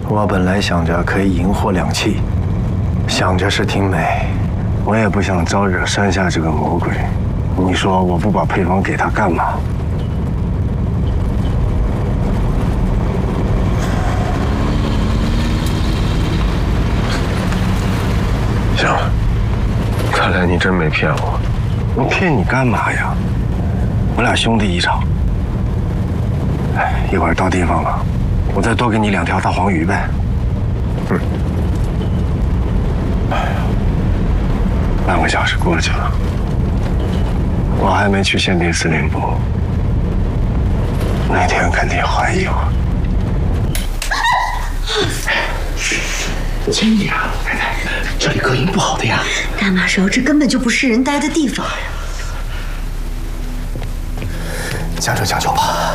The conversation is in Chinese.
我本来想着可以赢获两气，想着是挺美，我也不想招惹山下这个魔鬼。你说我不把配方给他干嘛？行了，看来你真没骗我。我骗你干嘛呀？我俩兄弟一场。一会儿到地方了，我再多给你2条大黄鱼呗。半个小时过去了，我还没去宪兵司令部，那天肯定怀疑我。 轻一点啊，太太，这里隔音不好的呀。 大马手，这根本就不是人待的地方。 将就将就吧。